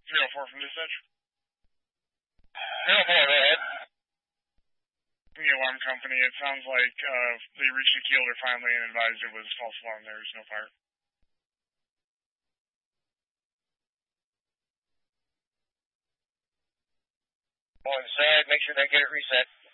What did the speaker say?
304 from dispatch. 304, go ahead. From the alarm company, it sounds like they reached the Keelder finally and advised it was false alarm. There was no fire. Go inside, make sure they get it reset.